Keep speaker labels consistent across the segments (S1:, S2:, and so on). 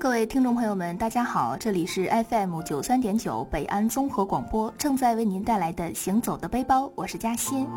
S1: 各位听众朋友们，大家好，这里是 FM93.9 北安综合广播，正在为您带来的行走的背包，我是嘉欣。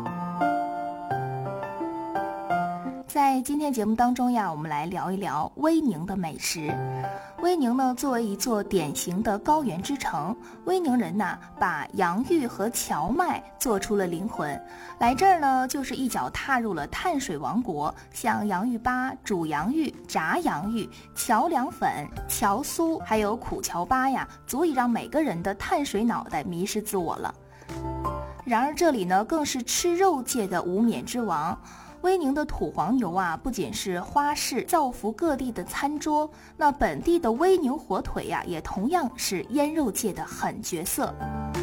S1: 在今天节目当中呀，我们来聊一聊威宁的美食。威宁呢，作为一座典型的高原之城，威宁人呐，把洋芋和荞麦做出了灵魂。来这儿呢，就是一脚踏入了碳水王国，像洋芋粑、煮洋芋、炸洋芋、荞凉粉、荞酥，还有苦荞粑呀，足以让每个人的碳水脑袋迷失自我了。然而这里呢，更是吃肉界的无冕之王。威宁的土黄牛啊，不仅是花式造福各地的餐桌，那本地的威宁火腿呀，也同样是腌肉界的狠角色。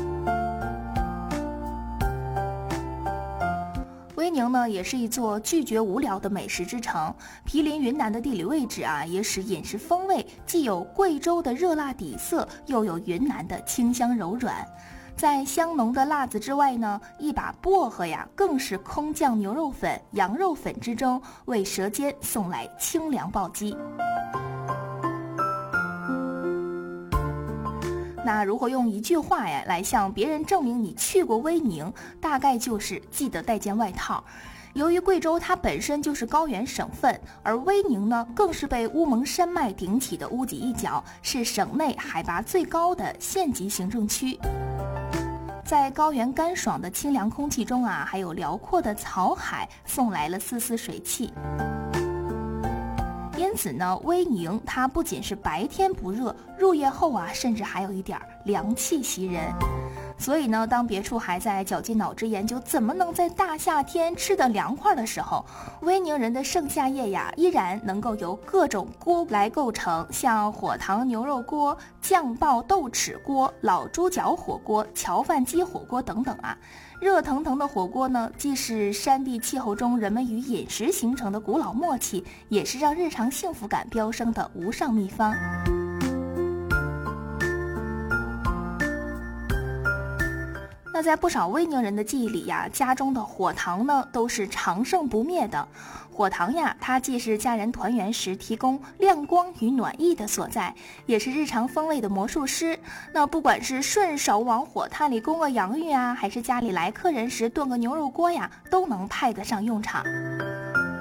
S1: 威宁呢，也是一座拒绝无聊的美食之城。毗邻云南的地理位置啊，也使饮食风味既有贵州的热辣底色，又有云南的清香柔软。在香浓的辣子之外呢，一把薄荷呀，更是空降牛肉粉、羊肉粉之中，为舌尖送来清凉暴击。那如果用一句话呀来向别人证明你去过威宁，大概就是记得带件外套。由于贵州它本身就是高原省份，而威宁呢更是被乌蒙山脉顶起的屋脊一角，是省内海拔最高的县级行政区。在高原干爽的清凉空气中啊，还有辽阔的草海送来了丝丝水汽。因此呢，威宁它不仅是白天不热，入夜后啊，甚至还有一点凉气袭人。所以呢，当别处还在绞尽脑汁研究怎么能在大夏天吃得凉快的时候，威宁人的盛夏夜呀，依然能够由各种锅来构成，像火塘牛肉锅、酱爆豆豉锅、老猪脚火锅、荞饭鸡火锅等等啊。热腾腾的火锅呢，既是山地气候中人们与饮食形成的古老默契，也是让日常幸福感飙升的无上秘方。那在不少威宁人的记忆里呀，家中的火塘呢都是长盛不灭的。火塘呀，它既是家人团圆时提供亮光与暖意的所在，也是日常风味的魔术师。那不管是顺手往火炭里供个洋芋啊，还是家里来客人时炖个牛肉锅呀，都能派得上用场。